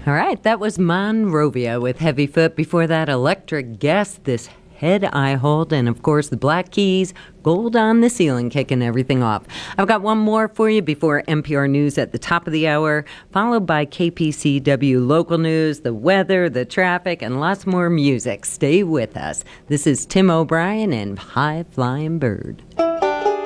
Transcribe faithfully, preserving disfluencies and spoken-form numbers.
All right, that was Monrovia with Heavy Foot. Before that, Electric Guest, This Head I Hold, and of course the Black Keys, Gold on the Ceiling, kicking everything off. I've got one more for you before N P R News at the top of the hour, followed by K P C W local news, the weather, the traffic, and lots more music. Stay with us. This is Tim O'Brien and High Flying Bird.